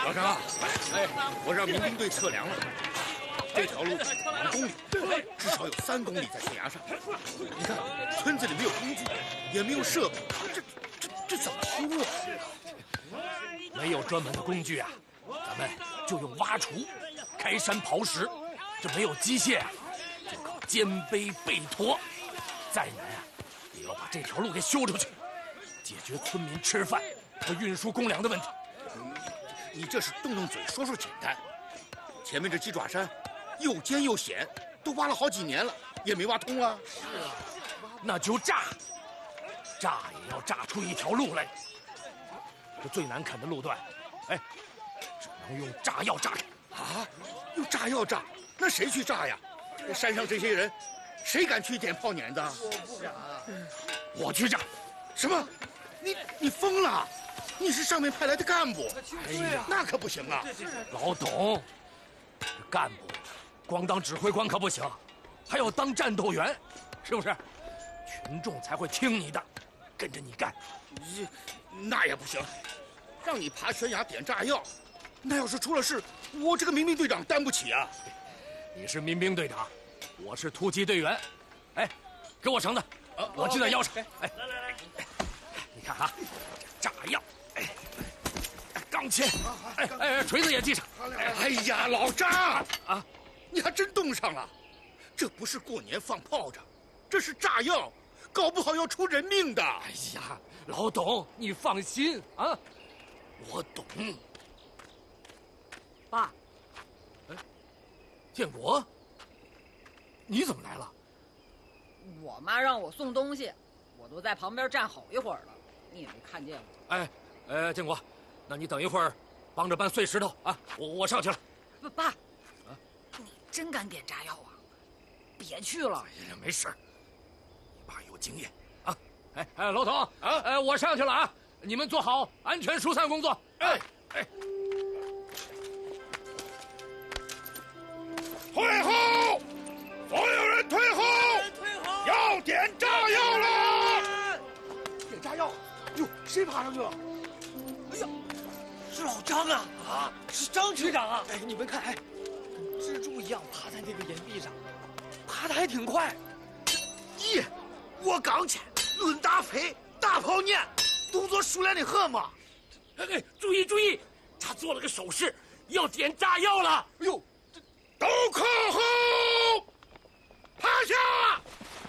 老张啊，哎，我让民兵队测量了，这条路2公里，至少有3公里在悬崖上。你看，村子里没有工具，也没有设备，这怎么修啊？ 没有专门的工具啊，咱们就用挖锄、开山刨石。这没有机械啊，就靠肩背背驮。再难啊，也要把这条路给修出去，解决村民吃饭和运输公粮的问题。 你这是动动嘴说说简单，前面这鸡爪山又尖又险，都挖了好几年了，也没挖通啊。 是啊，那就炸也要炸出一条路来。这最难啃的路段，哎，只能用炸药炸开。 啊，用炸药炸？那谁去炸呀？山上这些人，谁敢去点炮碾子？ 我不敢。 我去炸。 什么？你疯了？你是上面派来的干部？ 哎呀， 那可不行啊！ 老董，这干部光当指挥官可不行，还要当战斗员，是不是？群众才会听你的，跟着你干。 那也不行，让你爬悬崖点炸药，那要是出了事，我这个民兵队长担不起啊！ 你是民兵队长，我是突击队员。哎，给我绳子，我系在腰上。哎，来，你看啊，炸药，钢钎，锤子也系上。 哎呀，老张啊，你还真动上了！这不是过年放炮仗，这是炸药，搞不好要出人命的。 哎呀，老董，你放心啊，我懂。 爸， 建国，你怎么来了？ 我妈让我送东西，我都在旁边站好一会儿了，你也没看见我。 建国，那你等一会儿，帮着搬碎石头啊！我上去了。 爸，你真敢点炸药啊？别去了。 哎呀，没事，你爸有经验啊。老董啊，我上去了啊，你们做好安全疏散工作。 退后！所有人退后！要点炸药了！ 点炸药！哟，谁爬上去了？哎呀，是老张啊！啊，是张局长啊！哎，你们看，蜘蛛一样爬在那个岩壁上，爬得还挺快。 咦，我刚去，论打飞，大炮撵，动作熟练的很嘛。 注意，他做了个手势，要点炸药了。 哎呦，都靠后！